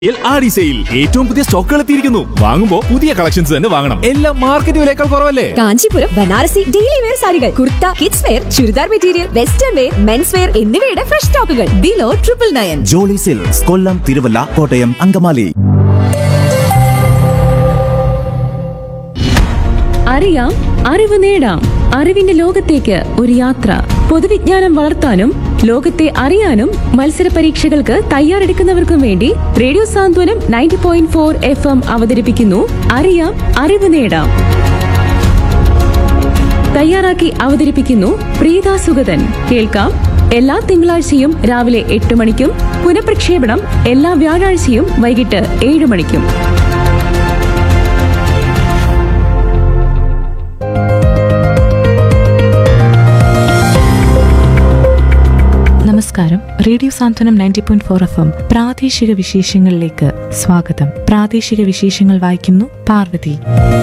ആടി സെയിൽ ഏറ്റവും പുതിയ സ്റ്റോക്കുകൾ എത്തിയിരിക്കുന്നു. വാങ്ങുമ്പോൾ പുതിയ കളക്ഷൻസ് തന്നെ വാങ്ങണം. എല്ലാം മാർക്കറ്റ് വിലയേക്കാൾ കുറവല്ലേ? കാഞ്ചീപുരം ബനാറസി ഡെയിലി വെയർ സാരികൾ, kurta, kids wear, churidar material, western wear, men's wear എന്നിവയുടെ ഫ്രഷ് സ്റ്റോക്കുകൾ ബിലോ 999. ജോളി സിൽക്സ്, കൊല്ലം, തിരുവല്ല, കോട്ടയം, അങ്കമാലി. അറിയാം, അറിവ് നേടാം. അറിവിന്റെ ലോകത്തേക്ക് ഒരു യാത്ര. പൊതുവിജ്ഞാനം വളർത്താനും ലോകത്തെ അറിയാനും മത്സര പരീക്ഷകൾക്ക് തയ്യാറെടുക്കുന്നവർക്കും വേണ്ടി റേഡിയോ സാന്ത്വനം 90.4 FM അവതരിപ്പിക്കുന്നു അറിയാം, അറിവ് നേടാം. തയ്യാറാക്കി അവതരിപ്പിക്കുന്നു പ്രീത സുഗതൻ. കേൾക്കാം എല്ലാ തിങ്കളാഴ്ചയും രാവിലെ 8 മണിക്കും പുനഃപ്രക്ഷേപണം എല്ലാ വ്യാഴാഴ്ചയും വൈകിട്ട് 7 മണിക്കും. നമസ്കാരം. റേഡിയോ സാന്ത്വനം 90.4 FM പ്രാദേശിക വിശേഷങ്ങളിലേക്ക് സ്വാഗതം. പ്രാദേശിക വിശേഷങ്ങൾ വായിക്കുന്നു പാർവതി.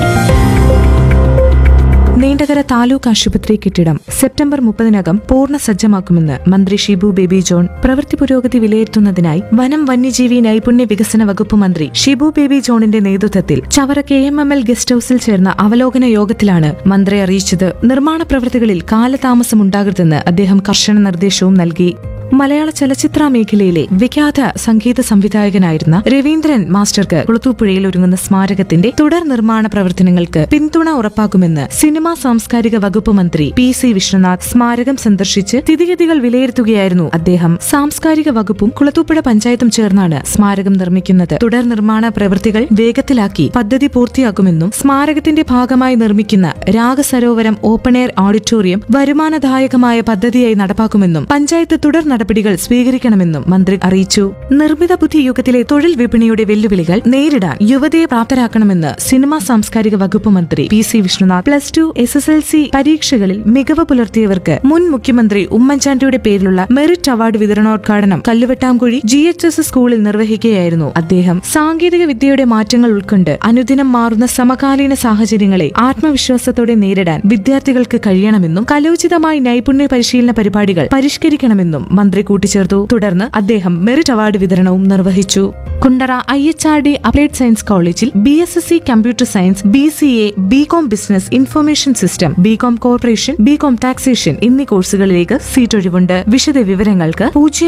നീണ്ടകര താലൂക്ക് ആശുപത്രി കെട്ടിടം സെപ്റ്റംബർ 30-നകം പൂർണ്ണ സജ്ജമാക്കുമെന്ന് മന്ത്രി ഷിബു ബേബി ജോൺ. പ്രവൃത്തി പുരോഗതി വിലയിരുത്തുന്നതിനായി വനം വന്യജീവി നൈപുണ്യ വികസന വകുപ്പ് മന്ത്രി ഷിബു ബേബി ജോണിന്റെ നേതൃത്വത്തിൽ ചവറ KMML ഗസ്റ്റ് ഹൌസിൽ ചേർന്ന അവലോകന യോഗത്തിലാണ് മന്ത്രി അറിയിച്ചത്. നിർമ്മാണ പ്രവൃത്തികളിൽ കാലതാമസമുണ്ടാകരുതെന്ന് അദ്ദേഹം കർശന നിർദ്ദേശവും നൽകി. മലയാള ചലച്ചിത്ര മേഖലയിലെ വിഖ്യാത സംഗീത സംവിധായകനായിരുന്ന രവീന്ദ്രൻ മാസ്റ്റർക്ക് കുളത്തൂപ്പുഴയിൽ ഒരുങ്ങുന്ന സ്മാരകത്തിന്റെ തുടർ നിർമ്മാണ പ്രവർത്തനങ്ങൾക്ക് പിന്തുണ ഉറപ്പാക്കുമെന്ന് സിനിമാ സാംസ്കാരിക വകുപ്പ് മന്ത്രി PC വിശ്വനാഥ്. സ്മാരകം സന്ദർശിച്ച് സ്ഥിതിഗതികൾ വിലയിരുത്തുകയായിരുന്നു അദ്ദേഹം. സാംസ്കാരിക വകുപ്പും കുളത്തൂപ്പുഴ പഞ്ചായത്തും ചേർന്നാണ് സ്മാരകം നിർമ്മിക്കുന്നത്. തുടർ നിർമ്മാണ പ്രവൃത്തികൾ വേഗത്തിലാക്കി പദ്ധതി പൂർത്തിയാക്കുമെന്നും സ്മാരകത്തിന്റെ ഭാഗമായി നിർമ്മിക്കുന്ന രാഗസരോവരം ഓപ്പൺ എയർ ഓഡിറ്റോറിയം വരുമാനദായകമായ പദ്ധതിയായി നടപ്പാക്കുമെന്നും പഞ്ചായത്ത് തുടർ നടപടികൾ സ്വീകരിക്കണമെന്നും മന്ത്രി അറിയിച്ചു. നിർമ്മിത ബുദ്ധി യുഗത്തിലെ തൊഴിൽ വിപണിയുടെ വെല്ലുവിളികൾ നേരിടാൻ യുവതയെ പ്രാപ്തരാക്കണമെന്ന് സിനിമാ സാംസ്കാരിക വകുപ്പ് മന്ത്രി PC വിശ്വനാഥ്. +2 SSLC പരീക്ഷകളിൽ മികവ് പുലർത്തിയവർക്ക് മുൻ മുഖ്യമന്ത്രി ഉമ്മൻചാണ്ടിയുടെ പേരിലുള്ള മെറിറ്റ് അവാർഡ് വിതരണോദ്ഘാടനം കല്ലുവെട്ടാംകുഴി GHS സ്കൂളിൽ നിർവഹിക്കുകയായിരുന്നു അദ്ദേഹം. സാങ്കേതിക വിദ്യയുടെ മാറ്റങ്ങൾ ഉൾക്കൊണ്ട് അനുദിനം മാറുന്ന സമകാലീന സാഹചര്യങ്ങളെ ആത്മവിശ്വാസത്തോടെ നേരിടാൻ വിദ്യാർത്ഥികൾക്ക് കഴിയണമെന്നും കലോചിതമായി നൈപുണ്യ പരിശീലന പരിപാടികൾ പരിഷ്കരിക്കണമെന്നും മന്ത്രി കൂട്ടിച്ചേർത്തു. തുടർന്ന് അദ്ദേഹം മെറിറ്റ് അവാർഡ് വിതരണവും നിർവഹിച്ചു. കുണ്ടറ IHRD അപ്ലൈഡ് സയൻസ് കോളേജിൽ BSSC computer science, BCA, BCom business information system, BCom corporation, BCom taxation എന്നീ കോഴ്സുകളിലേക്ക് സീറ്റ് ഒഴിവുണ്ട്. വിശദ വിവരങ്ങൾക്ക്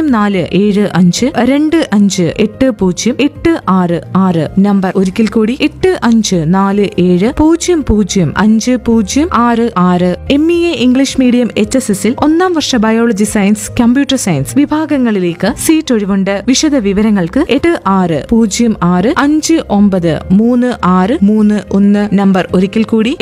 0475858086 നമ്പർ ഒരിക്കൽ കൂടി 8547005066. MEA ഇംഗ്ലീഷ് മീഡിയം HSSൽ 1ാം വർഷ biology science, computer science വിഭാഗങ്ങളിലേക്ക് seat ഒഴിവുണ്ട്. വിശദ വിവരങ്ങൾക്ക് 8605936331 നമ്പർ ഒരിക്കൽ കൂടി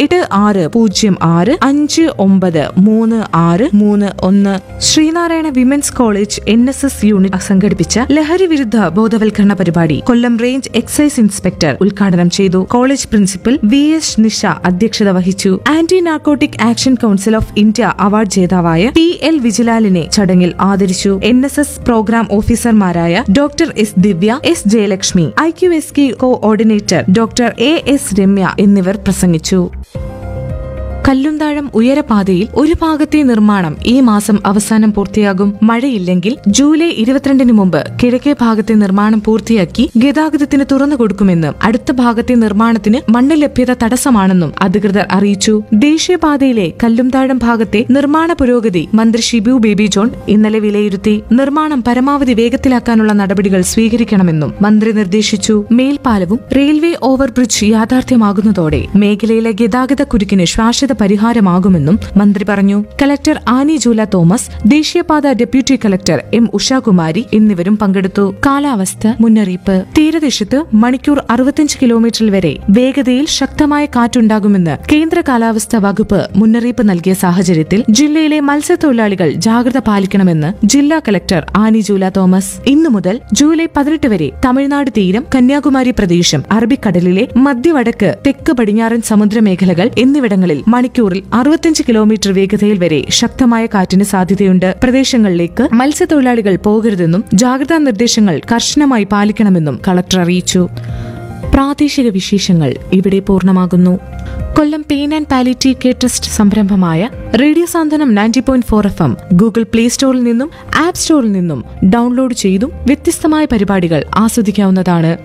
8605936331. Sreenarayana women's college NSS unit സംഘടിപ്പിച്ച ലഹരി വിരുദ്ധ ബോധവൽക്കരണ പരിപാടി കൊല്ലം റേഞ്ച് എക്സൈസ് ഇൻസ്പെക്ടർ ഉദ്ഘാടനം ചെയ്തു. കോളേജ് പ്രിൻസിപ്പൽ VS നിഷ അധ്യക്ഷത വഹിച്ചു. Anti narcotic action council of India award ജേതാവായ PL വിജിലാലിനെ ചടങ്ങിൽ ആദരിച്ചു. NSS പ്രോഗ്രാം ഓഫീസർമാരായ ഡോക്ടർ S ദിവ്യ, S Jayalakshmi, IQSK coordinator doctor AS Ramya എന്നിവർ പ്രസംഗിച്ചു. കല്ലുംതാഴം ഉയരപാതയിൽ ഒരു ഭാഗത്തെ നിർമ്മാണം ഈ മാസം അവസാനം പൂർത്തിയാകും. മഴയില്ലെങ്കിൽ ജൂലൈ 22-ന് മുമ്പ് കിഴക്കേ ഭാഗത്തെ നിർമ്മാണം പൂർത്തിയാക്കി ഗതാഗതത്തിന് തുറന്നുകൊടുക്കുമെന്നും അടുത്ത ഭാഗത്തെ നിർമ്മാണത്തിന് മണ്ണ് ലഭ്യത തടസ്സമാണെന്നും അധികൃതർ അറിയിച്ചു. ദേശീയപാതയിലെ കല്ലുംതാഴം ഭാഗത്തെ നിർമ്മാണ പുരോഗതി മന്ത്രി ഷിബു ബേബി ജോൺ ഇന്നലെ വിലയിരുത്തി. നിർമ്മാണം പരമാവധി വേഗത്തിലാക്കാനുള്ള നടപടികൾ സ്വീകരിക്കണമെന്നും മന്ത്രി നിർദ്ദേശിച്ചു. മേൽപ്പാലവും റെയിൽവേ ഓവർബ്രിഡ്ജ് യാഥാർത്ഥ്യമാകുന്നതോടെ മേഖലയിലെ ഗതാഗത കുരുക്കിന് ശാശ്വത പരിഹാരമാകുമെന്നും മന്ത്രി പറഞ്ഞു. കലക്ടർ ആനി ജൂല തോമസ്, ദേശീയപാത ഡെപ്യൂട്ടി കലക്ടർ M ഉഷാകുമാരി എന്നിവരും പങ്കെടുത്തു. കാലാവസ്ഥ മുന്നറിയിപ്പ്. തീരദേശത്ത് മണിക്കൂർ 65 കിലോമീറ്ററിൽ വരെ വേഗതയിൽ ശക്തമായ കാറ്റുണ്ടാകുമെന്ന് കേന്ദ്ര കാലാവസ്ഥാ വകുപ്പ് മുന്നറിയിപ്പ് നൽകിയ സാഹചര്യത്തിൽ ജില്ലയിലെ മത്സ്യത്തൊഴിലാളികൾ ജാഗ്രത പാലിക്കണമെന്ന് ജില്ലാ കലക്ടർ ആനി ജൂല തോമസ്. ഇന്നു മുതൽ ജൂലൈ 18 വരെ തമിഴ്നാട് തീരം, കന്യാകുമാരി പ്രദേശം, അറബിക്കടലിലെ മധ്യവടക്ക്, തെക്ക് പടിഞ്ഞാറൻ സമുദ്രമേഖലകൾ എന്നിവിടങ്ങളിൽ മണിക്കൂറിൽ 65 കിലോമീറ്റർ വേഗതയിൽ വരെ ശക്തമായ കാറ്റിന് സാധ്യതയുണ്ട്. പ്രദേശങ്ങളിലേക്ക് മത്സ്യത്തൊഴിലാളികൾ പോകരുതെന്നും ജാഗ്രതാ നിർദ്ദേശങ്ങൾ കർശനമായി പാലിക്കണമെന്നും കളക്ടർ അറിയിച്ചു. പ്രാദേശിക വിശേഷങ്ങൾ ഇവിടെ പൂർണ്ണമാകുന്നു. കൊല്ലം pain and palliative care trust സംരംഭമായ റേഡിയോ സാന്ത്വനം 90.4 FM ഗൂഗിൾ പ്ലേ സ്റ്റോറിൽ നിന്നും ആപ്പ് സ്റ്റോറിൽ നിന്നും ഡൗൺലോഡ് ചെയ്തും വ്യത്യസ്തമായ പരിപാടികൾ ആസ്വദിക്കാവുന്നതാണ്.